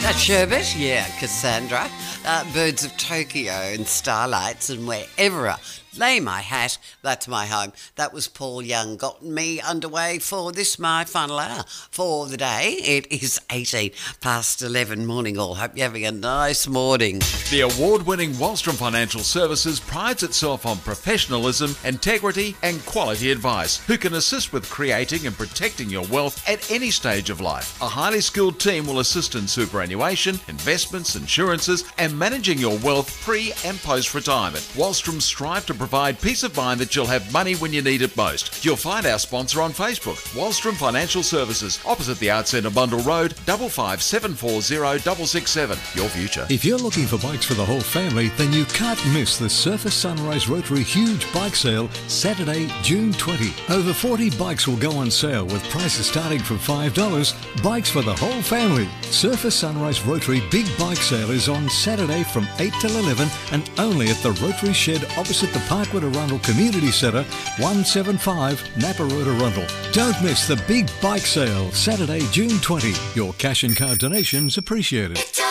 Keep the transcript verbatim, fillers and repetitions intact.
A sherbet, yeah, Cassandra. Uh, birds of Tokyo and starlights and wherever I lay my hat, that's my home. That was Paul Young. Gotten me underway for this, my final hour for the day. It is eighteen past eleven morning all. Hope you're having a nice morning. The award-winning Wallstrom Financial Services prides itself on professionalism, integrity and quality advice, who can assist with creating and protecting your wealth at any stage of life. A highly skilled team will assist in superannuation, investments, insurances and managing your wealth pre and post-retirement. Wallstrom strive to provide peace of mind that you'll have money when you need it most. You'll find our sponsor on Facebook, Wallstrom Financial Services, opposite the Arts Centre, Bundle Road, five five seven four zero six six seven. Your future. If you're looking for bikes for the whole family, then you can't miss the Surface Sunrise Rotary Huge Bike Sale, Saturday, June twentieth. Over forty bikes will go on sale with prices starting from five dollars. Bikes for the whole family. Surface Sunrise Rotary Big Bike Sale is on Saturday from eight till eleven and only at the Rotary Shed opposite the Parkwood Arundel Community Centre, one seventy-five Napa Road, Arundel. Don't miss the Big Bike Sale, Saturday, June twentieth. Your cash and card donations appreciated.